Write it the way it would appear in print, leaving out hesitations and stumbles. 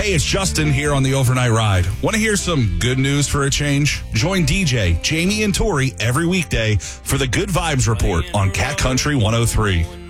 Hey, it's Justin here on the Overnight Ride. Want to hear some good news for a change? Join DJ, Jamie, and Tori every weekday for the Good Vibes Report on Cat Country 103.